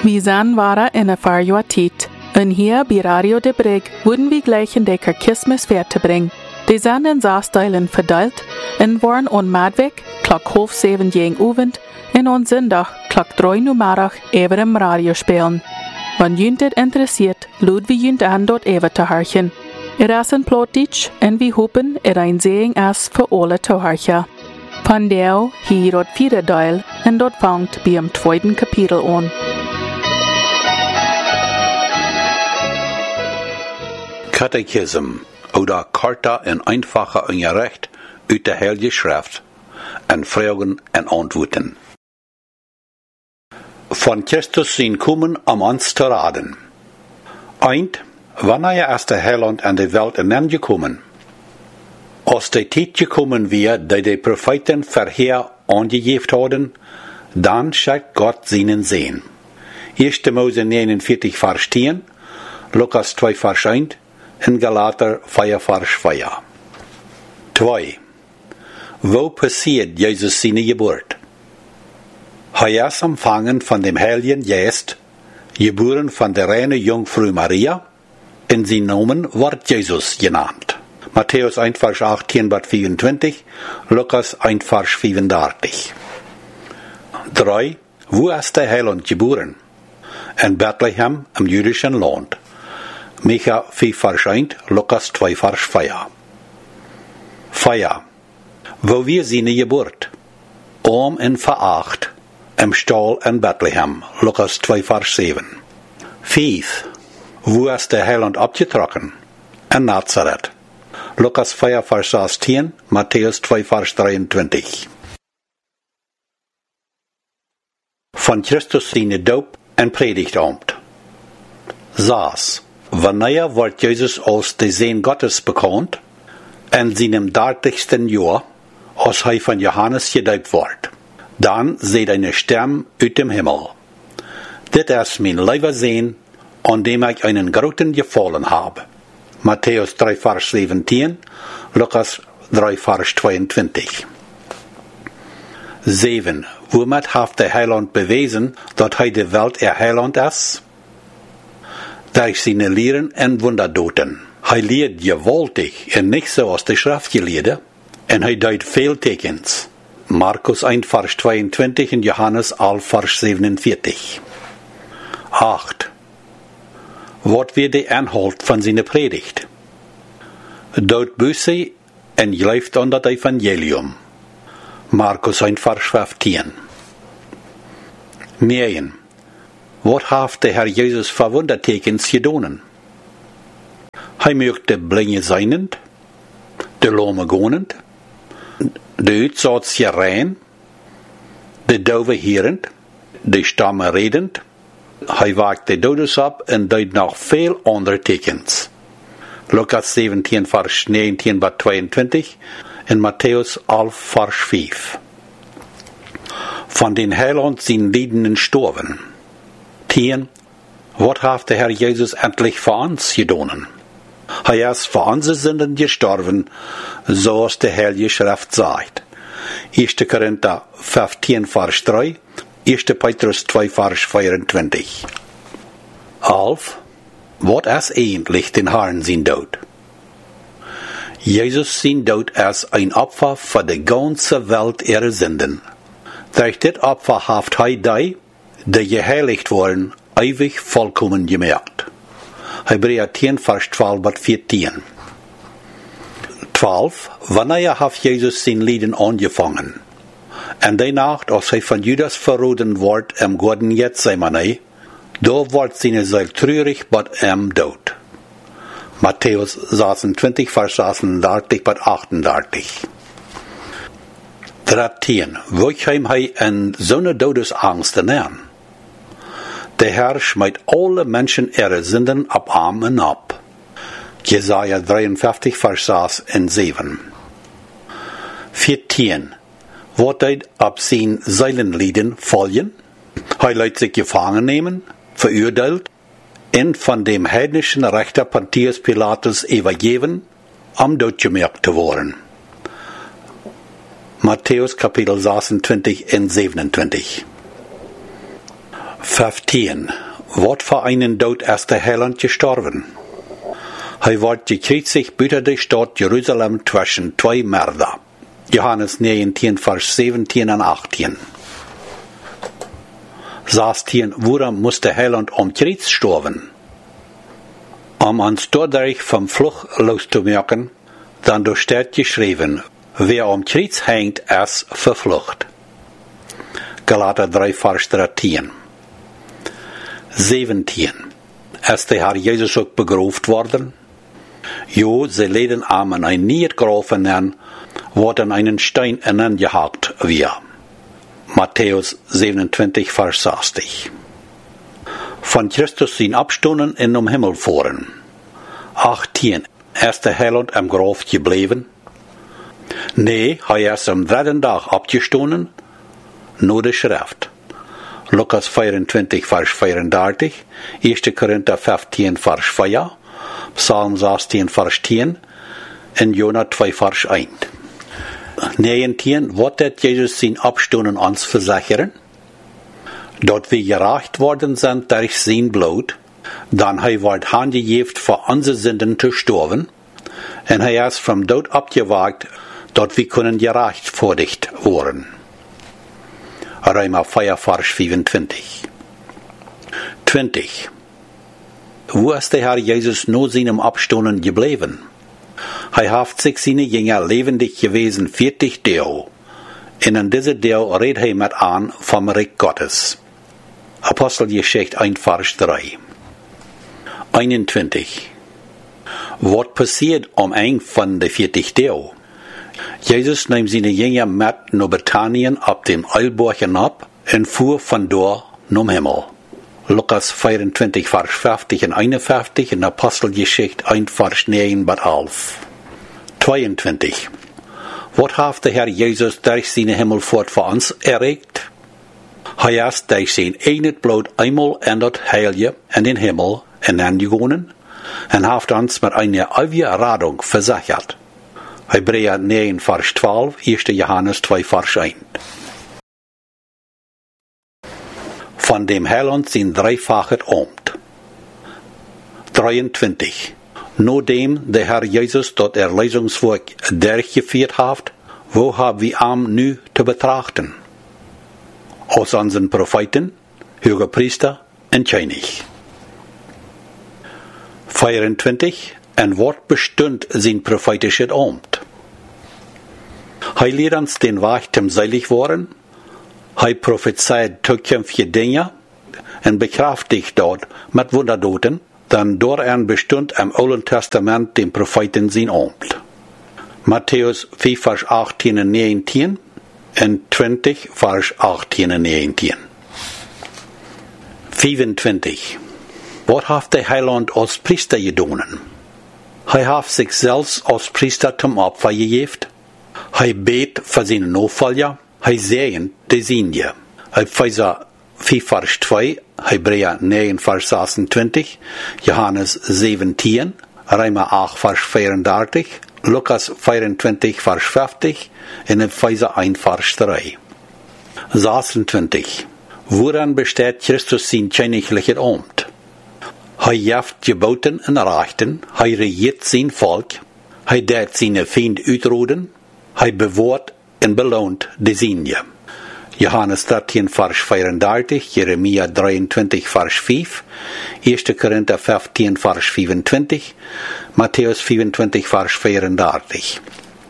Wir zijn waren in een paar jaar tijd. En hier bij Radio de Brig wurden wir gleich in de Kerkismus fertigbringen. Die zijn in 6 delen verdeeld en waren on maandag klok 6:30 gegen Abend en on zondag klok 3 uur middag even im radio spelen. Wenn jünt het interessiert, lud wir jünt an dort even te harchen. Is een Plattdeutsch en wir hopen een Segen is voor alle te harchen. Pandeo hier dort 4 deel en dort fangt bij im 2. Kapitel an. Katechism oder Charta in einfacher Unterricht uit de Heilige Schrift en Fragen en Antworten. Von Christus zijn kommen ons te raden. Eint, wanneer is de Heiland aan de Welt gekommen? Als de tijd gekommen weer, die de Propheten vorher aangegeven hadden, dan schickt Gott seinen Sehen. 1. Mose 49, Vers 10, Lukas 2, Vers 1 en Galater 4, Vers 4. 2. Wo passiert Jesus seine Geburt? Hij is empfangen von dem Heiligen Geist, geboren von der reine Jungfrau Maria, en zijn Namen wordt Jesus genannt. Matthäus 1, Vers 18 bis 24, Lukas 1, Vers 35. 3. Wo ist der Heiland geboren? In Bethlehem, im jüdischen Land. Micha 4, Vers 1, Lukas 2, Vers 4. 4. Wo wir seine Geburt? Arm en veracht, im Stall in Bethlehem, Lukas 2, Vers 7. 5. Wo ist der Heiland abgetrokken? In Nazareth. Lukas 4, Vers 16, Matthäus 2, Vers 23. Von Christus seine Doop en Predigtamt. 6. Wanneer wordt Jesus als de Zoon Gottes bekannt? In seinem 30. Jahr, als hij von Johannes gedoopt wordt. Dan seht eine Stimme uit dem Himmel. Dit is mijn lieve Zoon, an dem ich einen großen Gefallen habe. Matthäus 3, Vers 17, Lukas 3, Vers 22. 7. Womit heeft der Heiland bewezen dat hij de Welt Heiland is? Durch seine Lehren en Wunderdoten. Hij leert gewaltig en nicht so als de Schriftgeleerde, en hij deut veel tekens. Markus 1, Vers 22 en Johannes 11, Vers 47. 8. Wat weer de inhoud van zijn predigt? Dood Busse en gelooft aan dat evangelium. Markus 1, Vers 15. 9. Wat heeft de Herr Jezus voor wondertekens gedaan? Hij maakt de blinde zijnend, de lome gonend, de uitzaats rein, de dove hierend, de stamme redend. Hij waakt de dodes op en deed nog veel andere tekens. Lukas 17, Vers 19 bis 22 en Matthäus 11, Vers 5. Von den Heiland zijn Liedenden gestorben. 10. Wat heeft de Herr Jesus endlich voor ons gedaan? Hij is voor onze Sünden gestorben, zoals de Heilige Schrift sagt. 1. Korinther 15, Vers 3, 1. Petrus 2, Vers 24. 11. Wat is eigentlich den Herrn zijn Dood? Jesus zijn Dood is een Opfer voor de ganze Welt ihre Sünden. Durch dit Opfer heeft hij die geheiligt worden, ewig vollkommen gemacht. Hebräer 10, Vers 12 bis 14. 12. Wanneer heeft Jesus zijn Lieden angefangen? En die Nacht, als hij von Judas verraten wordt im Garten Gethsemane, da wordt seine Seele treurig bis dood. Matthäus 26, Vers 36 bis 38. 13. Wo kwam hij in zo'n dodesangst aan? De Herr smijt alle Menschen ihre Sünden op arm en op. Jesaja 53, Vers 6 en 7. 14. Wordt hij op zijn Zeilenlieden volgen? Hij laat zich gevangen nemen, veroordeeld, en van dem heidnischen Rechter Pontius Pilatus übergeben, om doodgemaakt te worden. Matthäus Kapitel 26 en 27. 15. Wat voor einen dood is de Heiland gestorven? Hij wordt gekreuzigt buiten de stad Jeruzalem tussen twee Mörder. Johannes 19, vers 17 en 18. 16. Waarom moest de Heiland om Kreuz sterven? Om ons dadurch vom Fluch loszumachen, dann da steht geschrieben, wer om Kreuz hängt, ist verflucht. Galater 3, vers 13. 17. Ist der Herr Jesus auch begraven worden? Jo, sie leden am an ein Niedergrab an, wo dann einen Stein inangehakt wir. Matthäus 27, vers 60. Von Christus sin Abstunden in den Himmel fahren. 18. Ist der Heiland am Grab geblieben? Nee, er ist am dritten Tag abgestunden, nur die Schrift. Lukas 24, vers 34, 1. Korinther 15, vers 4, Psalm 16, vers 10 und Jona 2, vers 1. 19. Wat het Jesus sin Abstunden uns versichern? Dort wir gerecht worden sind durch sein Blut, dann wird handgegeben für unsere Sünden zu sterben, und ist vom Tod abgewagt, dort wir können gerecht vor dich werden. Römer 4, vers 25. 20. Wo ist der Herr Jesus nur seinem Abstunden geblieben? Hat sich seine Jünger lebendig gewesen 40 Tage. Und in dieser Tage redet er mit an vom Reich Gottes. Apostelgeschichte 1, Vers 3. 21. Was passiert ein von den 40 Tagen? Jesus nahm seine Jünger mit nach Bethanien ab dem Eilborchen ab und fuhr von dort zum Himmel. Lukas 24, Vers 50 und 51 und Apostelgeschichte 1, Vers 9 bis 11. 22. Was hat der Herr Jesus durch seine Himmelfahrt für uns erregt? Er ist durch sein eigenes Blut einmal in das Heilige in den Himmel hineingegangen und hat uns mit einer ewigen Rettung versichert. Hebräer 9, Vers 12, 1. Johannes 2, Vers 1. Von dem Heiland sind dreifaches Amt. 23. Nachdem der Herr Jesus dort Erlösungswerk durchgeführt hat, wo haben wir am nu zu betrachten? Aus unseren Propheten, Hohepriester und König. 24. Ein Wort bestimmt sein prophetisches Amt. Er lehrt uns den Weg zum selig worden, er prophezeit zukünftige Dinge und bekräftigt dort mit Wunderdoten, dann durch ein bestimmt im Alten Testament den Propheten sein Amt. Matthäus 4, Vers 18 und 19 und 20, Vers 18 und 19. 25. Was hat der Heiland als Priester getan? Er hat sich selbst als Priester zum Opfer gegeben. Er bet für seine Nachfolger. Er segnet die Sünde. Epheser 4, Vers 2, Hebräer 9, Vers 26, Johannes 17, Römer 8, Vers 34, Lukas 24, Vers 50 und Epheser 1, Vers 3. 26. Woran besteht Christus sein königliches Amt? Er jaft Geboten und Rechten, er regiert sein Volk, er dert seine Feinde ausrotten, er bewahrt und belohnt die Sünde. Johannes 13, Vers 34, Jeremia 23, Vers 5, 1. Korinther 15, Vers 25, Matthäus 24, Vers 34.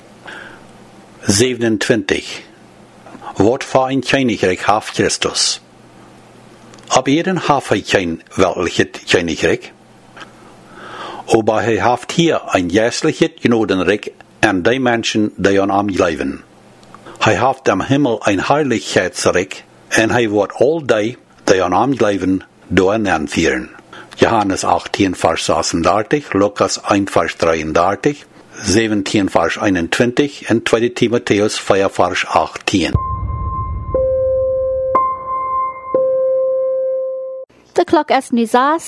27. Was für ein Königreich hat Christus? Ab jeden hat er kein weltliches Königreich, aber er hat hier ein geistliches Gnadenreich an die Menschen, die an ihm leben. Er hat am Himmel ein Herrlichkeitsreich, und er wird all die an ihm leben, dahin führen. Johannes 18, Vers 36, Lukas 1, Vers 33, 17, Vers 21 und 2. Timotheus 4, Vers 18. De klok is nu 6.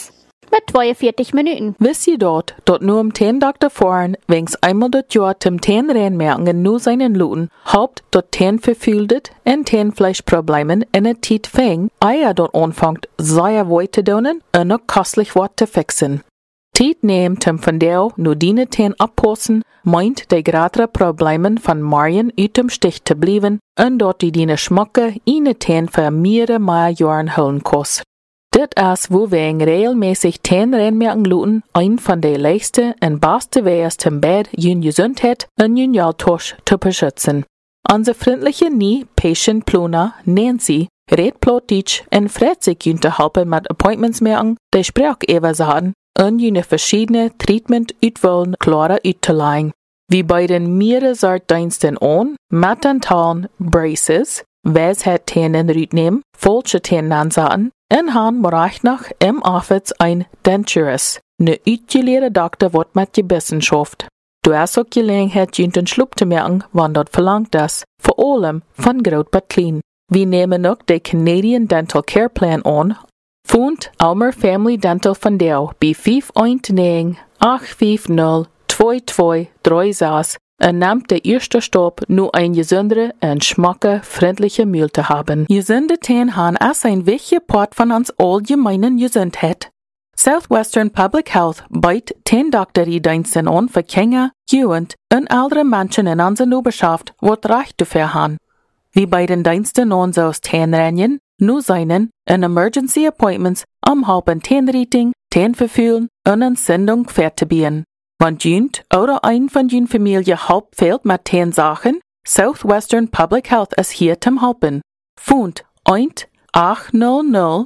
Mit 42 Minuten. Wisst ihr dort nur 10 Doktor fahren, wenns einmal dort Jahr zum 10 Rennmerken nur seinen Luten, haupt dort 10 verfühltet und 10 Fleischproblemen in der Tiet fäng, eier dort anfangt, sehr weit zu donen und noch kostlich wat zu fixen. Tiet nehmt von der nur die 10 abposten, meint die größere Problemen von Marien uit dem Stich zu bleiben und dort die Schmacke eine 10 für mehrere Jahren holen kost. Dit is wo wir regelmäßig 10 Rennmerken luten, ein von der leichsten und besten Wege zum Bett, jün Gesundheit und jün Jaltosch zu beschützen. Unsere freundliche nie Patient Pluna, Nancy, redt plötzlich und freut sich jün zu helfen mit Appointments merken, die Sprach ewer sagen und jüne verschiedene Treatment uitwollen klarer uitzulegen. Wie bei den mehreren Sortdiensten an, mit den Talen Braces, wes het Tänen rütnehmen, falsche Tänen ansagen, en han bereicht noch im Office ein Denturist, ne uitgeleerde Doktor wat mit Gebissen schafft. Du hast auch Gelegenheit, jünden Schlupp zu merken, wann dort verlangt das, vor allem von Groot bis Klein. Wir nehmen noch den Canadian Dental Care Plan an, Fund Almer Family Dental von der bei 519 850 2236 und nimmt der erste Stopp, nur ein gesündere und schmacke, freundliche Mehl zu haben. Gesunde Tänen haben als ein wichtiger Part von uns allgemeinen Gesundheit. Southwestern Public Health bietet 10 Doktoriedienste an für Kinder, Jugend und ältere Menschen in unserer Nachbarschaft, die Recht dafür haben. Wie bei den Diensten an so Tänrennen, nur seinen und Emergency Appointments am halben Tänreading, Tänverfühlen und eine Sendung fertigbieten. Wenn jünd oder ein von jün Familie halb fehlt mit 10 Sachen, Southwestern Public Health ist hier zum Helfen. Fund 1-800-922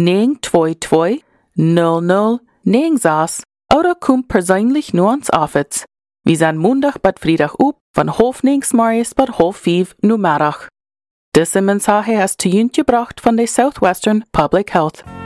0096 oder kommt persönlich nur ans Office. Wir sind Montag bis Freitag up, von 9:30 bis 5:30 nur Mittag. Diese Mensage ist zu jünd gebracht von der Southwestern Public Health.